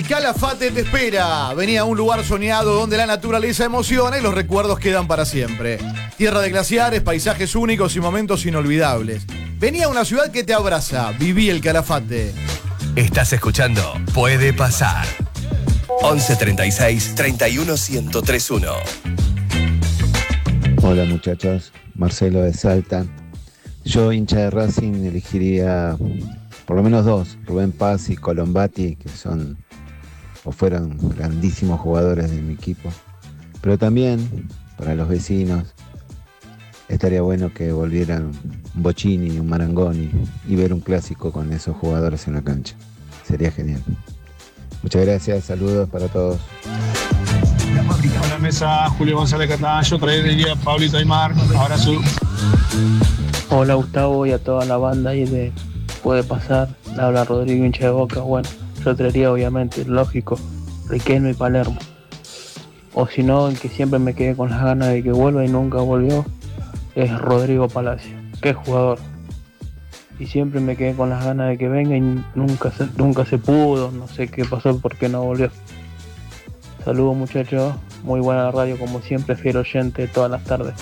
Calafate te espera. Vení a un lugar soñado donde la naturaleza emociona y los recuerdos quedan para siempre. Tierra de glaciares, paisajes únicos y momentos inolvidables. Vení a una ciudad que te abraza. Viví el Calafate. Estás escuchando Puede Pasar. 11 36 31 1031. Hola muchachos, Marcelo de Salta. Yo, hincha de Racing, elegiría por lo menos dos, Rubén Paz y Colombati, que son o fueron grandísimos jugadores de mi equipo. Pero también, para los vecinos, estaría bueno que volvieran un Bocini, un Marangoni y ver un clásico con esos jugadores en la cancha. Sería genial. Muchas gracias, saludos para todos. Hola mesa, Julio González Catán, yo traería a Pablito Aymar, abrazo. Hola Gustavo y a toda la banda ahí de Puede Pasar. Le habla Rodrigo, hincha de Boca. Bueno, yo traería obviamente, lógico, Riquelme y Palermo. O si no, el que siempre me quedé con las ganas de que vuelva y nunca volvió, es Rodrigo Palacio. Qué jugador. Y siempre me quedé con las ganas de que venga y nunca se pudo, no sé qué pasó, por qué no volvió. Saludos muchachos, muy buena la radio como siempre, fiel oyente todas las tardes.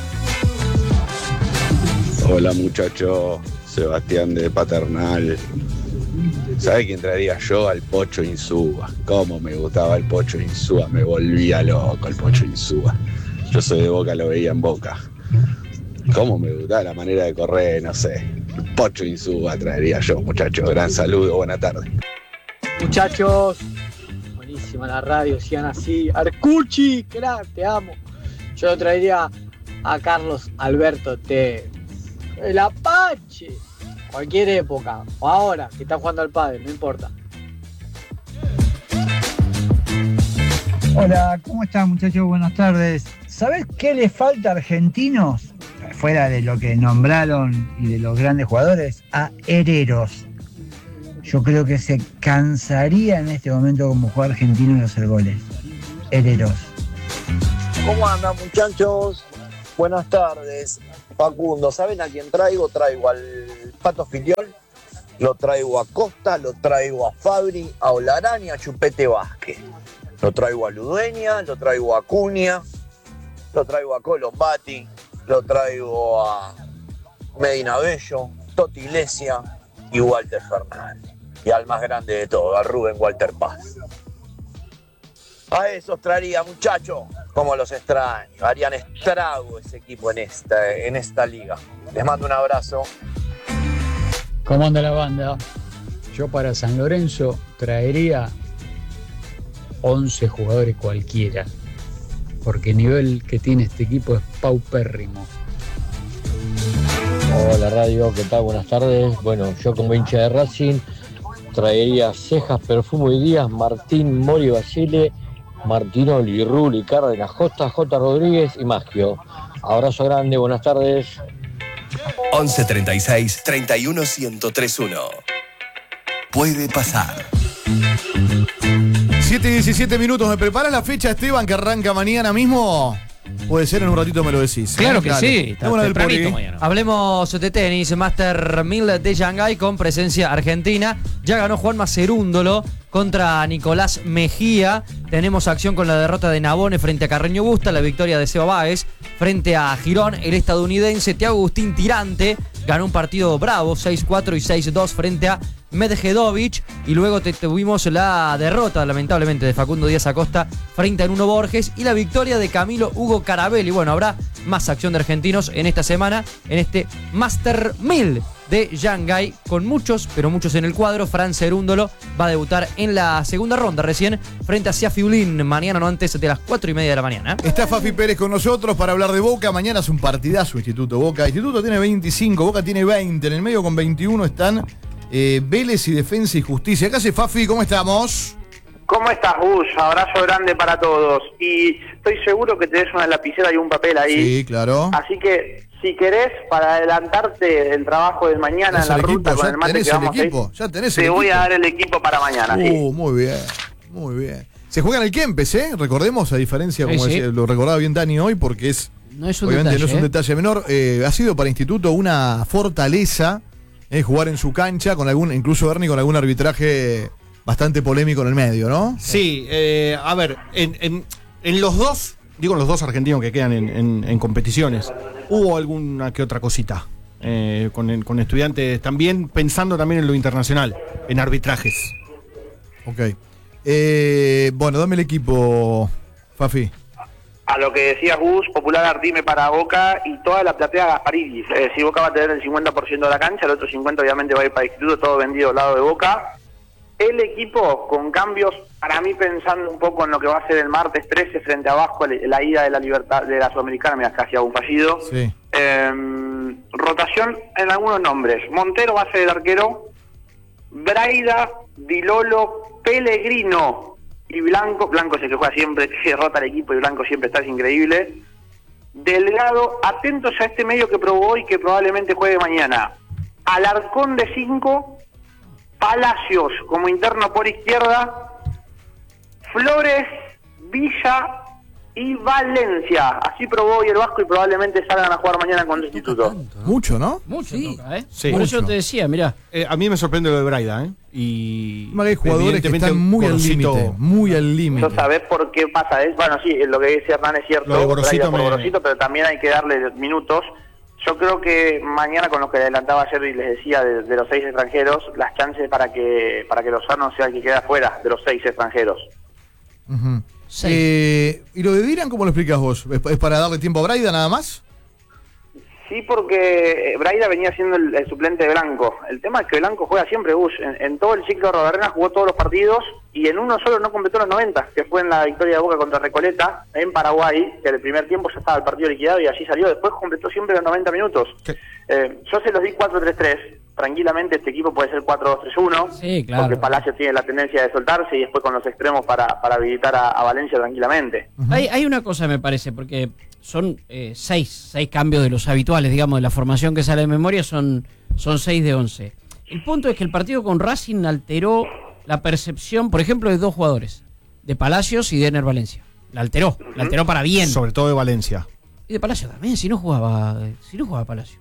Hola muchachos, Sebastián de Paternal. ¿Sabe quién traería yo? Al Pocho Insúa. Cómo me gustaba el Pocho Insúa, me volvía loco el Pocho Insúa. Yo soy de Boca, lo veía en Boca. Cómo me gustaba la manera de correr, no sé. El Pocho Insúa traería yo, muchachos. Gran saludo, buena tarde. Muchachos, buenísima la radio, sigan así. Arcucci, crack, te amo. Yo lo traería a Carlos Alberto T. El Apache. Cualquier época, o ahora, que está jugando al pádel, no importa. Hola, ¿cómo están muchachos? Buenas tardes. ¿Sabés qué le falta a Argentinos? Fuera de lo que nombraron y de los grandes jugadores, a Hereros. Yo creo que se cansaría en este momento como jugador argentino de hacer goles. Hereros. ¿Cómo andan muchachos? Buenas tardes. Facundo, ¿saben a quién traigo? Traigo al Pato Filiol, lo traigo a Costa, lo traigo a Fabri, a Olarán y a Chupete Vázquez. Lo traigo a Ludueña, lo traigo a Cunha, lo traigo a Colombati, lo traigo a Medina Bello, Toti Iglesias y Walter Fernández. Y al más grande de todo, a Rubén Walter Paz. A esos traería, muchachos, como los extraño. Harían estrago ese equipo en esta liga. Les mando un abrazo. ¿Cómo anda la banda? Yo para San Lorenzo traería 11 jugadores cualquiera, porque el nivel que tiene este equipo es paupérrimo. Hola radio, ¿qué tal? Buenas tardes. Bueno, yo como hincha de Racing traería Cejas, Perfumo y Díaz, Martín, Mori, Basile, Martinoli, Rulli, Cárdenas, J. Rodríguez y Maggio. Abrazo grande, buenas tardes. 11 36 31 1031. Puede Pasar. 7 y 17 minutos. ¿Me preparas la fecha, Esteban, que arranca mañana mismo? Puede ser, en un ratito me lo decís. Claro que Dale. sí, está tempranito mañana. Hablemos de tenis, Master 1000 de Shanghái con presencia argentina. Ya ganó Juanma Cerúndolo contra Nicolás Mejía. Tenemos acción con la derrota de Nabone frente a Carreño Busta, la victoria de Seba Báez frente a Girón. El estadounidense Thiago Agustín Tirante ganó un partido bravo, 6-4 y 6-2 frente a Medjedovic, y luego tuvimos la derrota lamentablemente de Facundo Díaz Acosta frente a Nuno Borges y la victoria de Camilo Hugo Carabelli. Bueno, habrá más acción de argentinos en esta semana en este Master 1000 de Shanghái, con muchos, pero muchos en el cuadro. Fran Cerúndolo va a debutar en la segunda ronda recién frente a Siafiulín mañana, no antes de las 4:30 de la mañana. Está Fafi Pérez con nosotros para hablar de Boca. Mañana es un partidazo Instituto Boca. Instituto tiene 25, Boca tiene 20. En el medio con 21 están Vélez y Defensa y Justicia. ¿Qué hace Fafi? ¿Cómo estamos? ¿Cómo estás, Gus? Abrazo grande para todos. Y estoy seguro que tenés una lapicera y un papel ahí. Sí, claro. Así que, si querés, para adelantarte el trabajo de mañana en la ruta con el mate que vamos a ir, te voy a dar el equipo para mañana. Sí. Muy bien, muy bien. Se juega en el Kempes, ¿eh? Recordemos, a diferencia, como sí. lo recordaba bien Dani hoy, porque no es un obviamente detalle, no es un detalle menor. Ha sido para Instituto una fortaleza jugar en su cancha, con incluso Ernie con algún arbitraje bastante polémico en el medio, ¿no? Sí, a ver, en los dos, digo los dos argentinos que quedan en competiciones, hubo alguna que otra cosita con Estudiantes también, pensando también en lo internacional, en arbitrajes. Ok. Bueno, dame el equipo, Fafi. A lo que decía Gus, Popular Artime para Boca y toda la platea Gasparidis. Si Boca va a tener el 50% de la cancha, el otro 50% obviamente va a ir para Instituto, todo vendido al lado de Boca. El equipo con cambios, para mí pensando un poco en lo que va a ser el martes 13 frente a Vasco, la ida de la Libertad de la Sudamericana, mira, casi hago un fallido. Sí. Rotación en algunos nombres. Montero va a ser el arquero, Braida, Dilolo, Pellegrino y Blanco es el que juega siempre, que rota el equipo y Blanco siempre está, es increíble. Delgado, atentos a este medio que probó hoy, que probablemente juegue mañana. Alarcón de 5, Palacios como interno por izquierda, Flores, Villa y Valencia. Así probó hoy el Vasco y probablemente salgan a jugar mañana contra el Instituto. Mucho, ¿no? Mucho toca, ¿eh? Sí. Por Mucho. eso te decía, mirá. A mí me sorprende lo de Braida, Y hay jugadores que están muy al límite, muy al límite. ¿No sabés por qué pasa eso? Bueno, sí, lo que dice Hernán es cierto, Lo de Gorosito por Gorosito, pero también hay que darle minutos. Yo creo que mañana, con lo que adelantaba ayer y les decía de los 6 extranjeros, las chances para que Lozano sea el que queda fuera de los 6 extranjeros. Uh-huh. ¿Y lo de Diran cómo lo explicas vos? ¿Es para darle tiempo a Braida nada más? Sí, porque Braida venía siendo el suplente de Blanco. El tema es que Blanco juega siempre, Gus. En todo el ciclo de Rodarena jugó todos los partidos y en uno solo no completó los 90, que fue en la victoria de Boca contra Recoleta, en Paraguay, que en el primer tiempo ya estaba el partido liquidado y así salió. Después completó siempre los 90 minutos. Yo se los di 4-3-3. Tranquilamente este equipo puede ser 4-2-3-1, sí, claro, porque Palacios tiene la tendencia de soltarse y después con los extremos para habilitar a Valencia tranquilamente. Uh-huh. Hay una cosa, me parece, porque son 6 cambios de los habituales, digamos, de la formación que sale de memoria, son 6 de 11. El punto es que el partido con Racing alteró la percepción, por ejemplo, de 2 jugadores, de Palacios y de Ener Valencia. La alteró para bien. Sobre todo de Valencia. Y de Palacios también, si no jugaba Palacios.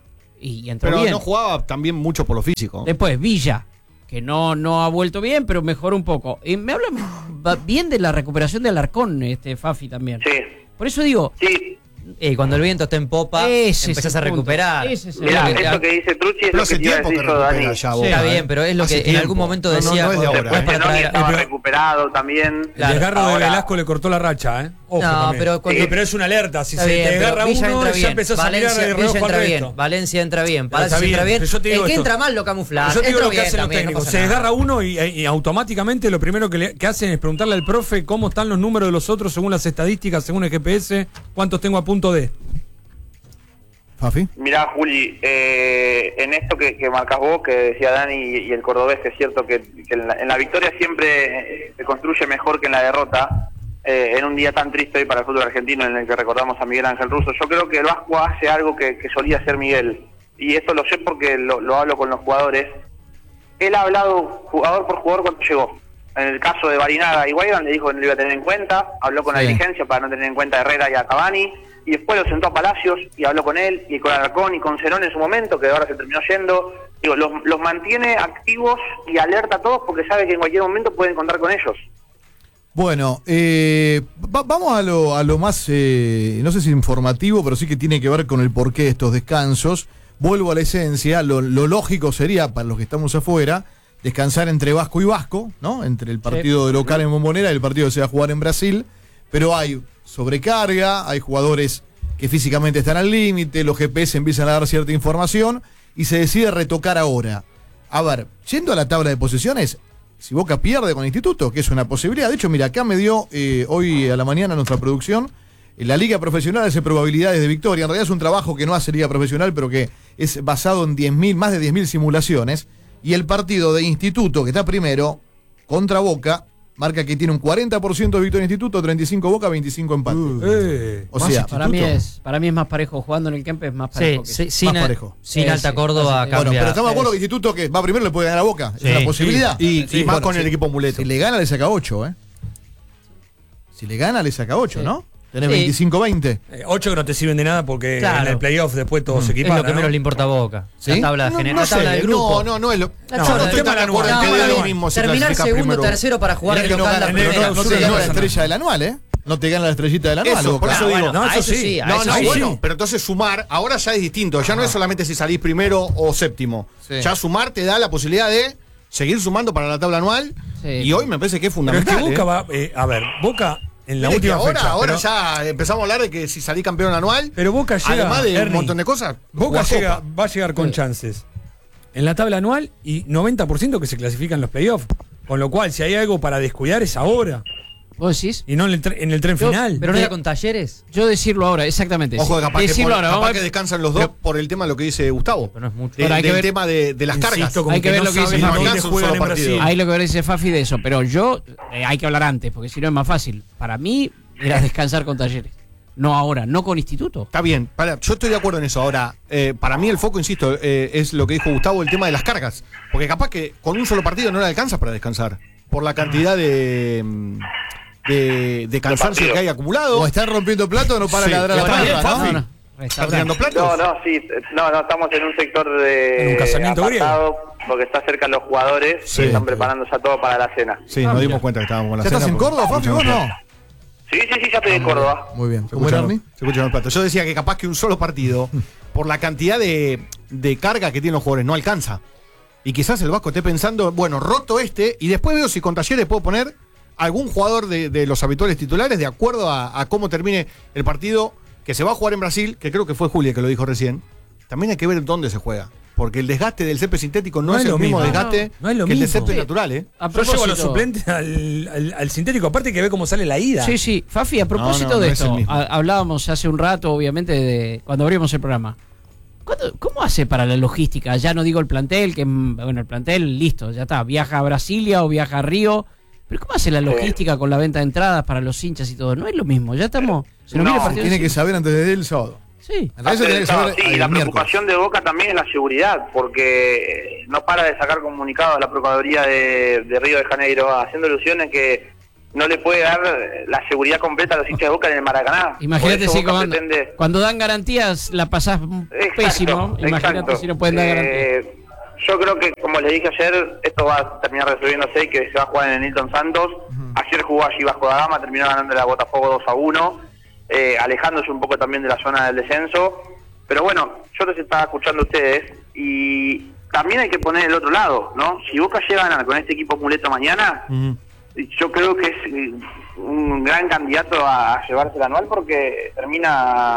Y entró pero bien. No jugaba también mucho por lo físico. Después Villa, que no ha vuelto bien, pero mejoró un poco. Me habla bien de la recuperación de Alarcón, Fafi también. Sí. Por eso digo, sí. Cuando el viento está en popa, empezás a recuperar. Mirá, eso que dice Trucci es lo que te iba a decir yo, Dani. Está bien, pero es lo que en algún momento decía. No es de ahora. Estaba recuperado también. El desgarro de Velasco le cortó la racha, Ojo, no, pero pero es una alerta. Si se te desgarra uno, ya empezás a mirar de reojo al resto. Valencia entra bien, Palacios entra bien. El que entra mal lo camufla. Yo te digo lo que hacen los técnicos. Se desgarra uno y automáticamente lo primero que hacen es preguntarle al profe cómo están los números de los otros según las estadísticas, según el GPS, cuántos tengo a punto de. Fafi. Mirá, Juli, en esto que marcas vos, que decía Dani y el cordobés, que es cierto que en la victoria siempre se construye mejor que en la derrota, en un día tan triste hoy para el fútbol argentino en el que recordamos a Miguel Ángel Russo. Yo creo que el Vasco hace algo que solía hacer Miguel, y esto lo sé porque lo hablo con los jugadores. Él ha hablado jugador por jugador cuando llegó. En el caso de Barinaga y Guayban le dijo que no lo iba a tener en cuenta, habló con la dirigencia para no tener en cuenta a Herrera y a Cavani, y después lo sentó a Palacios y habló con él, y con Alarcón y con Cerón en su momento, que ahora se terminó yendo. Digo, los mantiene activos y alerta a todos porque sabe que en cualquier momento pueden contar con ellos. Bueno, vamos a lo más, no sé si informativo, pero sí que tiene que ver con el porqué de estos descansos. Vuelvo a la esencia, lo lógico sería, para los que estamos afuera, descansar entre Vasco y Vasco, ¿no? Entre el partido de local en Bombonera y el partido que se va a jugar en Brasil, pero hay sobrecarga, hay jugadores que físicamente están al límite, los GPS empiezan a dar cierta información y se decide retocar ahora. A ver, yendo a la tabla de posiciones, si Boca pierde con Instituto, que es una posibilidad, de hecho, mira, acá me dio hoy a la mañana nuestra producción, la Liga Profesional hace probabilidades de victoria, en realidad es un trabajo que no hace Liga Profesional, pero que es basado en más de 10.000 simulaciones, y el partido de Instituto, que está primero, contra Boca, marca que tiene un 40% de victoria en Instituto, 35 Boca, 25 empate. O sea, para mí es más parejo. Jugando en el Kempes es más parejo. Sin Alta Córdoba cambia. Bueno, pero estamos de acuerdo que Instituto que va primero le puede ganar a Boca. Es una posibilidad. Y más bueno, con el equipo muleto. Si le gana, le saca 8, Si le gana, le saca 8, ¿no? Tenés Sí. 25-20. 8 que no te sirven de nada porque Claro. en el playoff después todos se Es equiparan. lo que menos le importa a Boca. ¿Sí? La tabla general, la tabla del grupo. No es lo. La No, tabla no del estoy grupo. tan de acuerdo en No, que no, dé no. lo mismo si Terminar clasificás segundo, primero. tercero para jugar Mirá de que no local gana, la pero primera. no no te te gana gana la nada. estrella del anual, ¿eh? No te gana la estrellita del anual. Eso, Boca. por eso digo. bueno, a eso sí, a No, eso no, sí. bueno, pero entonces sumar, ahora ya es distinto. Ya no es solamente si salís primero o séptimo. Sí. Ya sumar te da la posibilidad de seguir sumando para la tabla anual. Sí. Y hoy me parece que es Pero es fundamental. que Boca va. A ver, Boca en la Mire que última fecha. ahora pero- ya empezamos a hablar de que si salí campeón anual, Pero Boca llega. además de un Ernie, montón de cosas, Boca jugar llega, Copa. va a llegar con chances en la tabla anual y 90% que se clasifican los playoffs. Con lo cual, si hay algo para descuidar es ahora. ¿Vos decís? Y no en el tren final. Pero no era con Talleres. Yo decirlo ahora, exactamente. Ojo, capaz, decirlo ahora, capaz vamos a que ver. descansan los dos por el tema de lo que dice Gustavo. Pero no es mucho. De- Ahora hay que del ver- tema de las Insisto, cargas. como Hay que ver no lo que dice saben Fafi. dónde alcanza un juegan solo en partido. Brasil. Ahí lo que dice Fafi de eso, pero yo hay que hablar antes, porque si no es más fácil. Para mí era descansar con Talleres. No ahora, no con Instituto. Está bien, yo estoy de acuerdo en eso. Ahora, para mí el foco, insisto, es lo que dijo Gustavo, el tema de las cargas. Porque capaz que con un solo partido no le alcanza para descansar. Por la cantidad de cansancio que hay acumulado. O están rompiendo plato o no para Sí. ladrar la Está bien, palma, Fafi. ¿no? ¿Está tirando platos? No, estamos en un sector En un casamiento apartado, porque está cerca los jugadores Sí. y están preparando ya todo para la cena. Sí, nos dimos cuenta que estábamos con la ¿Ya cena. estás en porque- Córdoba, Fafi? ¿Vos no? Sí, ya estoy en Córdoba. Muy bien. Se ¿Cómo era, escuchan, Arni? se escuchan los platos. Yo decía que capaz que un solo partido, por la cantidad de carga que tienen los jugadores, no alcanza. Y quizás el Vasco esté pensando, bueno, roto y después veo si con Talleres puedo poner algún jugador de los habituales titulares de acuerdo a cómo termine el partido que se va a jugar en Brasil, que creo que fue Julia que lo dijo recién. También hay que ver dónde se juega. Porque el desgaste del césped sintético no es el mismo desgaste No es lo que el de mismo. césped Sí. natural, ¿eh? A Yo llevo a los propósito- suplentes al sintético, aparte hay que ver cómo sale la ida. Sí, sí. Fafi, a propósito no de es el esto, mismo. hablábamos hace un rato, obviamente, de cuando abrimos el programa. ¿Cómo hace para la logística? Ya no digo el plantel, que bueno, el plantel, listo, ya está. Viaja a Brasilia o viaja a Río. Pero ¿cómo hace la logística con la venta de entradas para los hinchas y todo? No es lo mismo, ya estamos. Se nos No, viene el Se partido tiene que encima. saber antes del sábado. Sí. En realidad se tiene que saber Sí, el la miércoles. preocupación de Boca también es la seguridad, porque no para de sacar comunicados a la Procuraduría de Río de Janeiro, haciendo alusiones que no le puede dar la seguridad completa a los hinchas de Boca en el Maracaná. Imagínate Por eso si Boca cuando, pretende- cuando dan garantías la pasás pésimo. Imagínate exacto. si no pueden dar garantías. Yo creo que, como les dije ayer, esto va a terminar resolviéndose y que se va a jugar en el Nilton Santos. Ayer jugó allí Vasco da Gama, terminó ganando la Botafogo 2-1, alejándose un poco también de la zona del descenso. Pero bueno, yo les estaba escuchando a ustedes y también hay que poner el otro lado, ¿no? Si Boca llega a ganar con este equipo muleto mañana, yo creo que es un gran candidato a llevarse el anual porque termina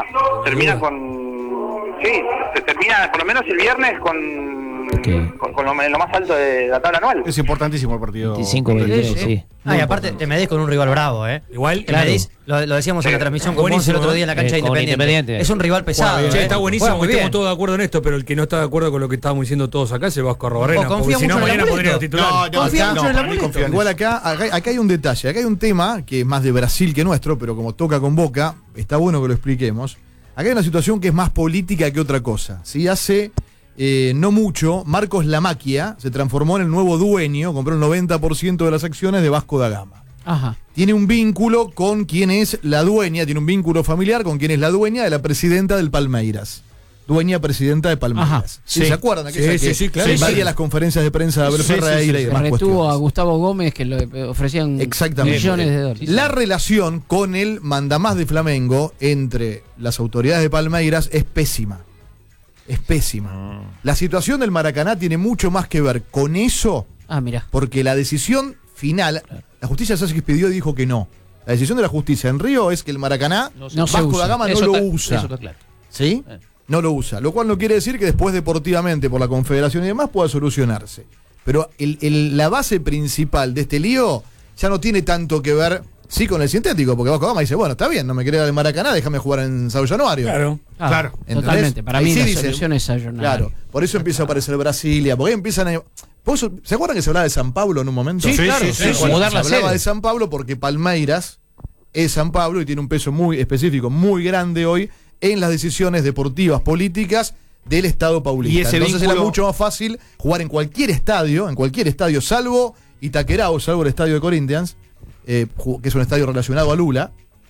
con... Sí, se termina por lo menos el viernes con en lo más alto de la tabla anual. Es importantísimo el partido. 25-23, sí. Y aparte te medís con un rival bravo, ¿eh? Igual, Te medís, lo decíamos en la transmisión con Ponce Buenísimo, el otro día en la cancha de con Independiente. Independiente. Es un rival pesado. Che, ¿eh? está buenísimo Juega muy que estemos bien. todos de acuerdo en esto, pero el que no está de acuerdo con lo que estábamos diciendo todos acá es el Vasco Arrobarrena. Vos confía Porque si no, mucho en el mañana amuleto. podría titular. Confía mucho en el amuleto. Igual acá hay un detalle, acá hay un tema que es más de Brasil que nuestro, pero como toca con Boca, está bueno que lo expliquemos. Acá hay una situación que es más política que otra cosa. ¿Sí? Hace no mucho, Marcos Lamaquia se transformó en el nuevo dueño, compró el 90% de las acciones de Vasco da Gama. Ajá. Tiene un vínculo con quien es la dueña, tiene un vínculo familiar con quien es la dueña de la presidenta del Palmeiras. Dueña presidenta de Palmeiras. Ajá. ¿Sí? Sí. ¿Se acuerdan? Sí, Que sí, claro. se Sí, invadía sí. las conferencias de prensa de Abel Sí, Ferreira sí, sí, y sí. demás Retuvo cuestiones. a Gustavo Gómez que le ofrecían Exactamente. millones de dólares. La relación con el mandamás de Flamengo entre las autoridades de Palmeiras es pésima. Es pésima. La situación del Maracaná tiene mucho más que ver con eso, Ah, mira. porque la decisión final, la justicia Sánchez pidió y dijo que no. La decisión de la justicia en Río es que el Maracaná, No se Vasco usa. da Gama no Eso lo está- usa. eso está claro. ¿Sí? No lo usa. Lo cual no quiere decir que después deportivamente, por la confederación y demás, pueda solucionarse. Pero la base principal de este lío ya no tiene tanto que ver, sí, con el sintético, porque Vasco da Gama dice, bueno, está bien, no me querés dar el Maracaná, déjame jugar en Sao Januario. Claro. Ah, Claro. ¿Entendés? Totalmente. Para Ahí mí sí la dice, solución es ayunar. Claro, por eso empieza a aparecer Brasilia, porque ahí empiezan a... ¿Se acuerdan que se hablaba de San Pablo en un momento? Sí, claro. sí, Bueno, mudar se la hablaba sede. de San Pablo porque Palmeiras es San Pablo y tiene un peso muy específico, muy grande hoy en las decisiones deportivas, políticas del Estado paulista. Y ese Entonces era vínculo- mucho más fácil jugar en cualquier estadio, salvo Itaquerao, salvo el estadio de Corinthians, que es un estadio relacionado a Lula,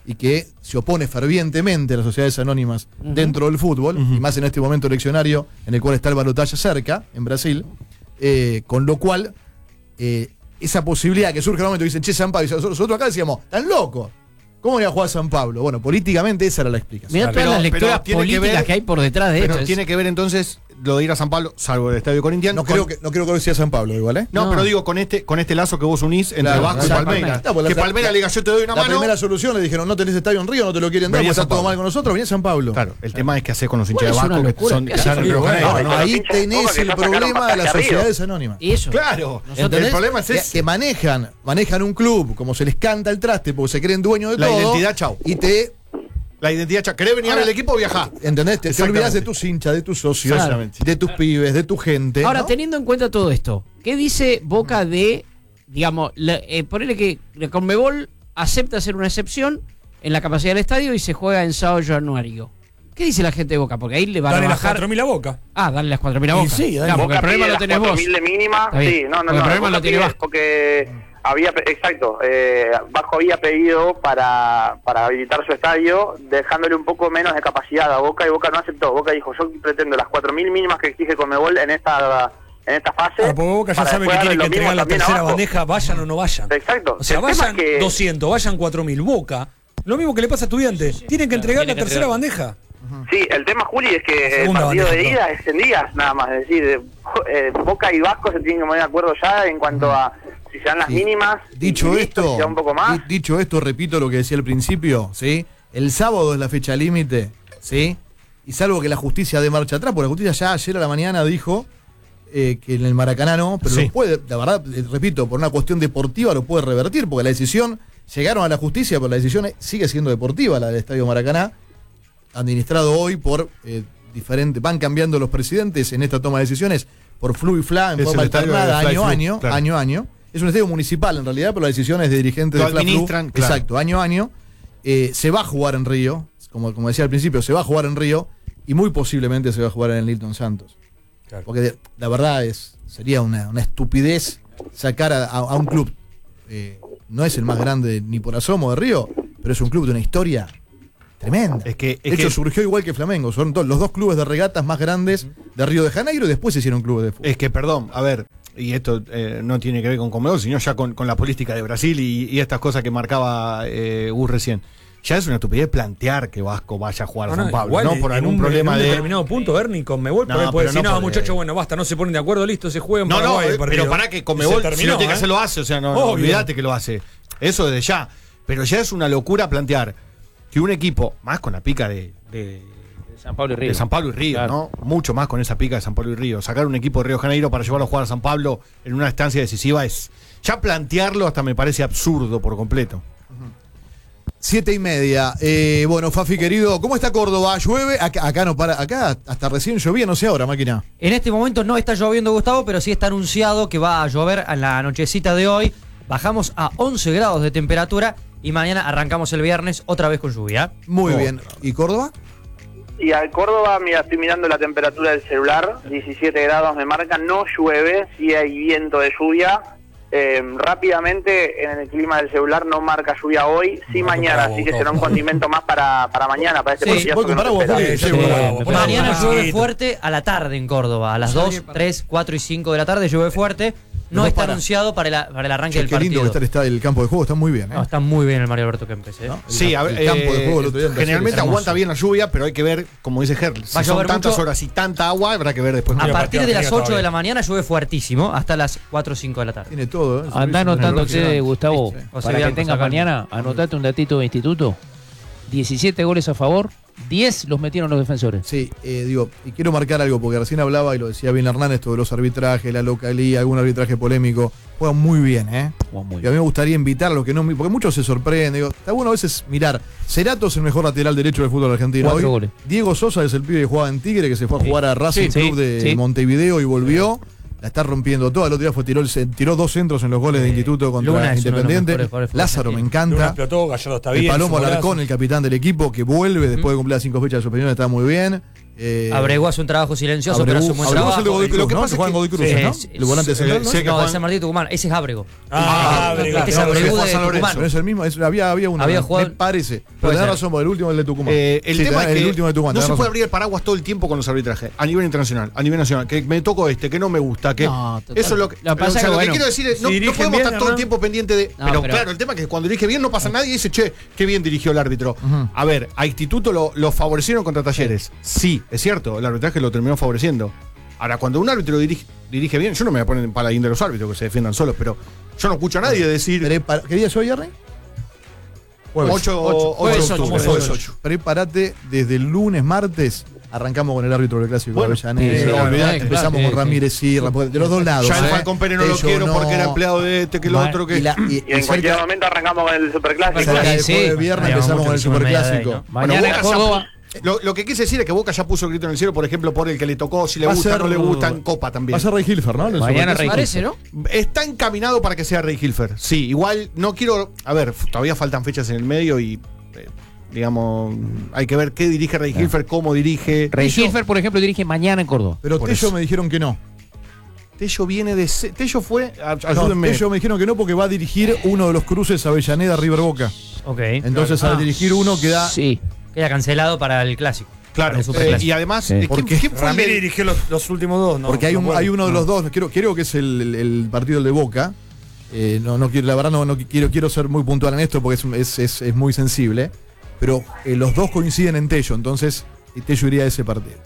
y que se opone fervientemente a las sociedades anónimas dentro del fútbol, y más en este momento eleccionario en el cual está el balotaje cerca, en Brasil, con lo cual esa posibilidad que surge en un momento, dicen, che, San Pablo, y nosotros acá decíamos, ¿tan loco? ¿Cómo iba a jugar San Pablo? Bueno, políticamente esa era la explicación. Mirá todas las lecturas políticas que hay por detrás de esto. Tiene que ver entonces lo de ir a San Pablo, salvo el Estadio Corinthians. No creo que lo sea San Pablo igual, ¿eh? No, pero digo con este lazo que vos unís entre Vasco y Palmeiras. Que Palmeiras le diga, yo te doy una mano. La primera solución le dijeron, no tenés estadio en Río, no te lo quieren dar, porque está todo mal con nosotros, venía San Pablo. Claro, el tema es que hacer con los hinchas de Vasco que son ahí tenés el problema de las sociedades anónimas. Eso. Claro. El problema es ese. Que manejan un club como se les canta el traste porque se creen dueños de todo. La identidad, chau. Y la identidad, ¿querés venir al equipo o viajá? ¿Entendés? Te olvidás de tus hinchas, de tus socios, de tus pibes, de tu gente. Ahora, ¿no? teniendo en cuenta todo esto, ¿qué dice Boca de, digamos, ponerle que la Conmebol acepta hacer una excepción en la capacidad del estadio y se juega en Sao Januario? ¿Qué dice la gente de Boca? Porque ahí le van a bajar... Dale las 4.000 a Boca. Dale las 4.000 a Boca. Sí, claro, porque el problema lo tenés vos. 4.000 de mínima, sí, no, el problema lo tiene Vasco. Porque Vasco había pedido para habilitar su estadio, dejándole un poco menos de capacidad a Boca, y Boca no aceptó. Boca dijo, yo pretendo las 4.000 mínimas que exige Conmebol en esta fase. Porque Boca ya sabe que tiene que entregar la tercera bandeja, vayan o no vayan. Exacto. O sea, vayan 200, vayan 4.000. Boca, lo mismo que le pasa a Estudiantes, tienen que entregar la tercera bandeja. Sí, el tema, Juli, es que el partido de ida es en días nada más. Es decir, Boca y Vasco se tienen que poner de acuerdo ya en cuanto a si se dan las mínimas. Dicho si esto, se da un poco más. Dicho esto, repito lo que decía al principio, ¿sí? El sábado es la fecha límite, ¿sí? Y salvo que la justicia dé marcha atrás, porque la justicia ya ayer a la mañana dijo que en el Maracaná no, pero lo puede, la verdad, repito, por una cuestión deportiva lo puede revertir, porque la decisión, llegaron a la justicia, pero la decisión sigue siendo deportiva, la del Estadio Maracaná, administrado hoy por diferentes, van cambiando los presidentes en esta toma de decisiones por flu y fla en forma alternada año a año. Es un estadio municipal en realidad, pero las decisiones de dirigentes de administran, claro. Exacto, año a año. Se va a jugar en Río, como decía al principio, se va a jugar en Río y muy posiblemente se va a jugar en el Nilton Santos. Claro. Porque la verdad sería una estupidez sacar a un club, no es el más grande ni por asomo de Río, pero es un club de una historia tremenda. De hecho, surgió igual que Flamengo. Son los dos clubes de regatas más grandes de Río de Janeiro y después se hicieron clubes de fútbol. Es que, perdón, a ver, y esto no tiene que ver con Conmebol, sino ya con la política de Brasil y estas cosas que marcaba Gus recién. Ya es una estupidez plantear que Vasco vaya a jugar a San Pablo, ¿no? Por algún problema en un de determinado punto, Ernie, Conmebol puede decir, no, muchachos, bueno, basta, no se ponen de acuerdo, listo, se juegan para pero para que Conmebol, si lo tiene que hacer, lo hace, o sea, no olvídate que lo hace. Eso desde ya. Pero ya es una locura plantear que un equipo, más con la pica de San Pablo y Río. De San Pablo y Río, claro. ¿No? Mucho más con esa pica de San Pablo y Río. Sacar un equipo de Río de Janeiro para llevarlo a jugar a San Pablo en una instancia decisiva es. Ya plantearlo hasta me parece absurdo por completo. 7:30. Bueno, Fafi querido, ¿cómo está Córdoba? ¿Llueve? Acá no para, acá hasta recién llovía, no sé ahora, máquina. En este momento no está lloviendo, Gustavo, pero sí está anunciado que va a llover en la nochecita de hoy. Bajamos a 11 grados de temperatura y mañana arrancamos el viernes otra vez con lluvia. Muy bien. ¿Y Córdoba? Y a Córdoba, mira, estoy mirando la temperatura del celular, 17 grados me marca, no llueve, sí hay viento de lluvia. Rápidamente en el clima del celular no marca lluvia hoy, sí mañana, así que será un condimento más para mañana, para este partidazo que nos espera. Mañana llueve fuerte a la tarde en Córdoba, a las 2, 3, 4 y 5 de la tarde llueve fuerte. No está anunciado para el arranque del partido. Qué lindo que está el campo de juego, está muy bien. No, está muy bien el Mario Alberto Kempes. ¿No? Sí, el campo de juego el otro día generalmente aguanta bien la lluvia, pero hay que ver, como dice Gerl, si son tantas horas y tanta agua, habrá que ver después. A partir de las 8 de la mañana llueve fuertísimo, hasta las 4 o 5 de la tarde. Tiene todo. Andá anotando ustedes, Gustavo, para que tengas mañana, anotate un datito de instituto. 17 goles a favor, 10 los metieron los defensores. Sí, digo, y quiero marcar algo, porque recién hablaba, y lo decía bien Hernández, esto de los arbitrajes, la localía, algún arbitraje polémico. Juegan muy bien, muy bien. Y a mí me gustaría invitar a los que no, porque muchos se sorprenden. Digo, está bueno a veces mirar. Cerato es el mejor lateral derecho del fútbol argentino. 4 goles. Diego Sosa es el pibe que jugaba en Tigre, que se fue a jugar a Racing Club de Montevideo y volvió. La está rompiendo toda. El otro día tiró 2 centros en los goles de Instituto contra Luna Independiente. Lázaro me encanta. Luna explotó, Gallardo está bien. El Palomo Alarcón, el capitán del equipo, que vuelve después de cumplir las 5 fechas de suspensión, está muy bien. Abregu hace un trabajo silencioso, pero hace un buen trabajo. Lo que pasa es que Godoy Cruz, ¿no? El volante central, ¿no? De San Martín Tucumán. Ese es Abrego. Abrego. Este es Abregu de Tucumán. No es el mismo, había uno. Me parece. Pero tenés razón, el último es el de Tucumán. El tema es que el último de Tucumán, no se puede abrir el paraguas todo el tiempo con los arbitrajes. A nivel internacional, a nivel nacional. Que me tocó que no me gusta. Que eso es lo que. Lo que quiero decir es, no podemos estar todo el tiempo pendiente de. Pero claro, el tema es que cuando dirige bien no pasa nadie y dice, che, qué bien dirigió el árbitro. A ver, a Instituto lo favorecieron contra Talleres. Sí, es cierto, el arbitraje lo terminó favoreciendo. Ahora, cuando un árbitro dirige bien, yo no me voy a poner en paladín de los árbitros que se defiendan solos, pero yo no escucho a nadie decir. ¿Qué día es hoy, Jerry? 8. Prepárate desde el lunes, martes. Arrancamos con el árbitro del clásico de Avellaneda. Empezamos con Ramírez Sierra, de los dos lados. Ya el Falcón Pérez no lo quiero porque era empleado de este que lo otro que. Y en cualquier momento arrancamos con el superclásico. El jueves viernes empezamos con el superclásico. Mañana en Córdoba. Lo que quise decir es que Boca ya puso el grito en el cielo, por ejemplo, por el que le tocó, si le gusta o no le gusta, en Copa también. Va a ser Rey Hilfer, ¿no? Mañana Rey Hilfer, ¿no? Está encaminado para que sea Rey Hilfer. Sí, igual no quiero. A ver, todavía faltan fechas en el medio y. Digamos, hay que ver qué dirige Rey Hilfer, cómo dirige. Rey Hilfer, por ejemplo, dirige mañana en Córdoba. Pero Tello me dijeron que no. Tello viene de. Tello fue. Ayúdenme. Tello me dijeron que no porque va a dirigir uno de los cruces Avellaneda River Boca. Ok. Entonces a dirigir uno queda. Sí. Queda cancelado para el clásico. Claro, y además, ¿quién fue Ramírez dirigió los últimos dos? ¿No? Porque hay uno de los dos, creo que es el partido de Boca. No quiero, la verdad no quiero ser muy puntual en esto porque es muy sensible. Pero los dos coinciden en Tello, entonces Tello iría a ese partido.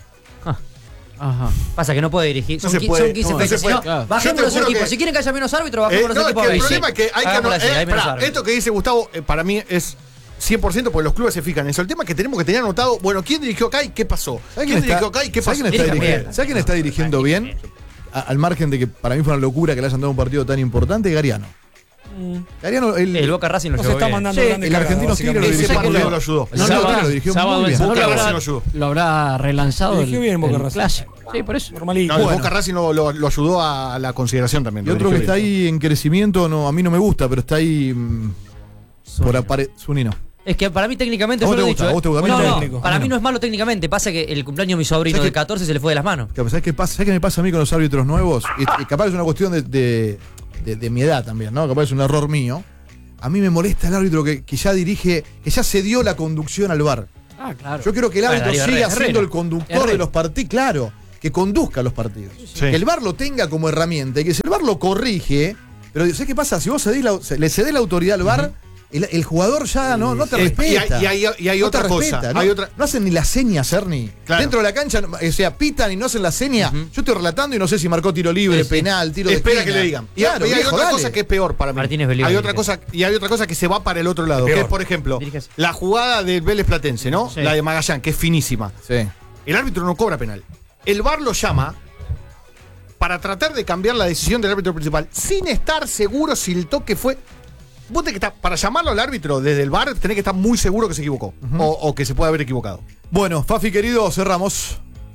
Ajá. Pasa que no puede dirigir. Son 15 fechas. Bajemos los equipos. Si quieren que haya menos árbitros, bajemos los equipos. El problema es que hay que esto que dice Gustavo, para mí es 100% porque los clubes se fijan en eso. El tema es que tenemos que tener anotado, bueno, ¿quién dirigió acá y qué pasó? ¿Quién dirigió acá y qué pasó? ¿Sabes quién está dirigiendo bien? Al margen de que para mí fue una locura que le hayan dado un partido tan importante, Gariano. Gariano, el Boca Racing lo llevó está mandando el argentino Tigre lo dirigió. Lo ayudó. Lo dirigió muy bien. Boca Racing lo ayudó. Lo habrá relanzado dirigió bien Boca Racing. Clásico. Sí, por eso. Normalito. No, Boca Racing lo ayudó a la consideración también. Y otro que está ahí en crecimiento, a mí no me gusta, pero está ahí por aparecer. Zunino. Es que para mí técnicamente yo lo he dicho. Para mí no es malo técnicamente. Pasa que el cumpleaños de mi sobrino de 14 se le fue de las manos. ¿Sabes qué pasa? ¿Sabes qué me pasa a mí con los árbitros nuevos? Y capaz es una cuestión de mi edad también, ¿no? Capaz es un error mío. A mí me molesta el árbitro que ya dirige, que ya se dio la conducción al VAR. Ah, claro. Yo quiero que el árbitro siga siendo el conductor de los partidos, claro, que conduzca los partidos. Sí. Que el VAR lo tenga como herramienta y que si el VAR lo corrige, pero ¿sabes qué pasa? Si vos le cedés la autoridad al VAR, el jugador ya no te respeta. Y hay otra cosa. No hacen ni la seña, Cerny. Claro. Dentro de la cancha, o sea, pitan y no hacen la seña. Yo estoy relatando y no sé si marcó tiro libre, penal, tiro de esquina. Espera que le digan. Y hay otra cosa que es peor para mí. Hay otra cosa que se va para el otro lado. Que es, por ejemplo, la jugada del Vélez Platense, ¿no? Sí. La de Magallán, que es finísima. Sí. El árbitro no cobra penal. El VAR lo llama para tratar de cambiar la decisión del árbitro principal sin estar seguro si el toque fue. Vos tenés que estar, para llamarlo al árbitro desde el VAR, tenés que estar muy seguro que se equivocó. O que se puede haber equivocado. Bueno, Fafi querido, cerramos.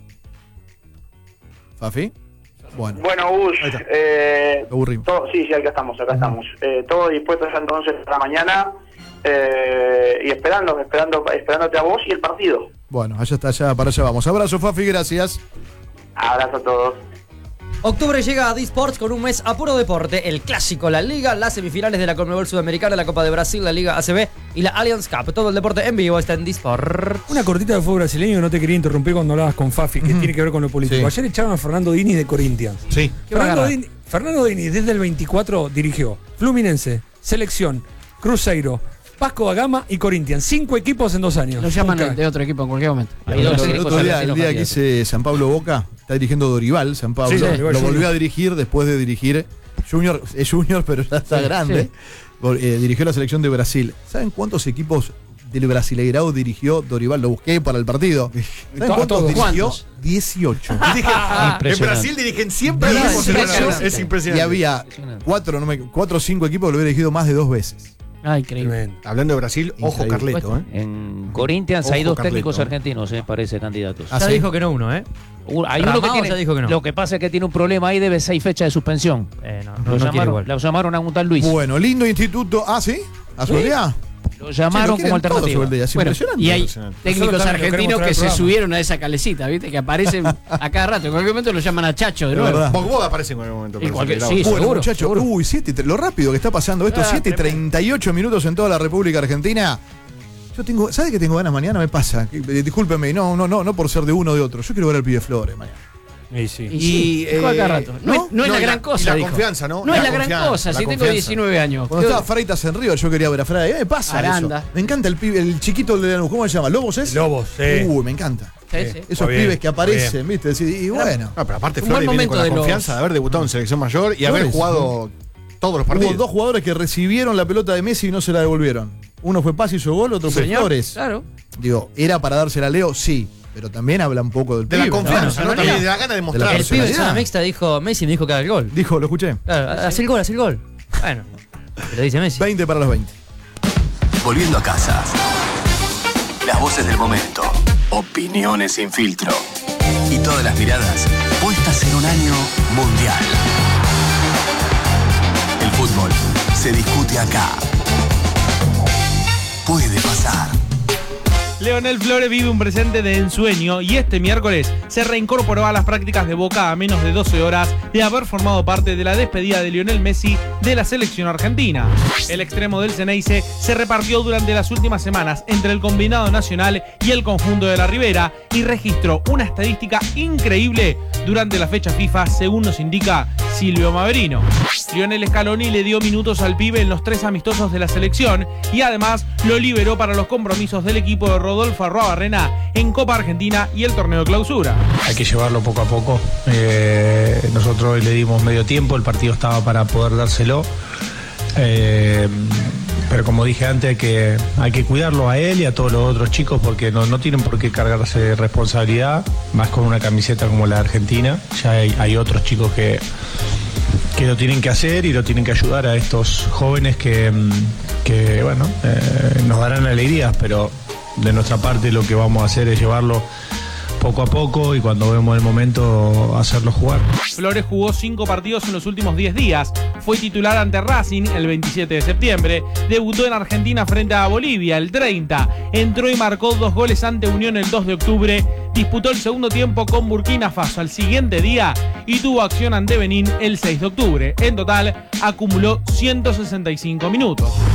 ¿Fafi? Bueno, Gus, sí, acá estamos. Todo dispuesto ya entonces para mañana. Y esperándote a vos y el partido. Bueno, para allá vamos. Abrazo, Fafi, gracias. Abrazo a todos. Octubre llega a D-Sports con un mes a puro deporte, el clásico, la Liga, las semifinales de la Conmebol Sudamericana, la Copa de Brasil, la Liga ACB y la Allianz Cup. Todo el deporte en vivo está en D-Sports. Una cortita de fútbol brasileño, no te quería interrumpir cuando hablabas con Fafi, que tiene que ver con lo político. Sí. Ayer echaron a Fernando Diniz de Corinthians. Sí. Fernando Diniz desde el 24 dirigió Fluminense, Selección, Cruzeiro, Vasco da Gama y Corinthians. 5 equipos en 2 años. Lo llaman de otro equipo en cualquier momento. El día que hice San Pablo Boca, está dirigiendo Dorival, San Pablo. Sí, lo volvió a dirigir después de dirigir Junior, es Junior, pero ya está grande. Sí. Dirigió la selección de Brasil. ¿Saben cuántos equipos del Brasileirao dirigió Dorival? Lo busqué para el partido. ¿Saben cuántos dirigió? 18. En Brasil dirigen siempre. Es impresionante. Y había 4 o 5 equipos que lo hubiera dirigido más de 2 veces. Ah, increíble. Hablando de Brasil, ojo Carleto. En Corinthians hay 2 técnicos argentinos, parece, candidatos. Ya dijo que no uno, Hay uno que tiene, dijo que no. Lo que pasa es que tiene un problema ahí, debe 6 fechas de suspensión. Lo llamaron a un tal Luis. Bueno, lindo instituto. ¿Ah, sí? ¿A su día? Lo llamaron como alternativa. Bueno, y hay técnicos argentinos que se subieron a esa calecita, ¿viste? Que aparecen a cada rato. En cualquier momento lo llaman a Chacho de nuevo. Vos aparece en cualquier momento. Sí, bueno, seguro, muchachos, seguro. uy, lo rápido que está pasando esto, 7:38 minutos en toda la República Argentina. Yo tengo, ¿sabe que tengo ganas mañana? Me pasa. Discúlpeme, no por ser de uno o de otro. Yo quiero ver al Pibe Flores mañana. Y cada rato. No es la gran cosa. La confianza, ¿no? No es la gran cosa, si tengo 19 años. Cuando estaba Freitas en Río, yo quería ver a Freitas. Me pasa Aranda. eso. Me encanta el pibe, el chiquito de Lanús. ¿Cómo se llama? ¿Lobos es? Lobos, sí. Uy, me encanta. Sí. Esos pibes que aparecen, ¿viste? Y bueno. No, pero aparte Un Flores buen viene con momento la de confianza de haber debutado en selección mayor y haber Flores, jugado todos los partidos. Hubo 2 jugadores que recibieron la pelota de Messi y no se la devolvieron. Uno fue Paz y hizo gol, otro fue Señor, Flores. Claro. Digo, ¿era para dársela a Leo? Sí. Pero también habla un poco del De pibe, la confianza, ¿no? También de la gana de mostrar. El pibe de zona mixta dijo, Messi me dijo que haga el gol. Dijo, lo escuché. Claro, hace el gol. Bueno, te lo dice Messi. 20 para los 20. Volviendo a casa. Las voces del momento. Opiniones sin filtro. Y todas las miradas puestas en un año mundial. El fútbol se discute acá. Puede pasar. Leonel Flores vive un presente de ensueño y este miércoles se reincorporó a las prácticas de Boca a menos de 12 horas de haber formado parte de la despedida de Lionel Messi de la selección argentina. El extremo del Ceneice se repartió durante las últimas semanas entre el combinado nacional y el conjunto de la Ribera y registró una estadística increíble durante la fecha FIFA, según nos indica Silvio Maverino. Lionel Scaloni le dio minutos al pibe en los 3 amistosos de la selección y además lo liberó para los compromisos del equipo de Rodolfo Arruabarrena en Copa Argentina y el torneo de clausura. Hay que llevarlo poco a poco. Nosotros hoy le dimos medio tiempo, el partido estaba para poder dárselo. Pero como dije antes, hay que cuidarlo a él y a todos los otros chicos porque no tienen por qué cargarse de responsabilidad, más con una camiseta como la de Argentina. Ya hay otros chicos que lo tienen que hacer y lo tienen que ayudar a estos jóvenes que bueno, nos darán alegrías, pero de nuestra parte lo que vamos a hacer es llevarlo poco a poco y cuando vemos el momento hacerlo jugar. Flores jugó 5 partidos en los últimos 10 días. Fue titular ante Racing el 27 de septiembre. Debutó en Argentina frente a Bolivia el 30. Entró y marcó 2 goles ante Unión el 2 de octubre. Disputó el segundo tiempo con Burkina Faso al siguiente día y tuvo acción ante Benín el 6 de octubre. En total acumuló 165 minutos.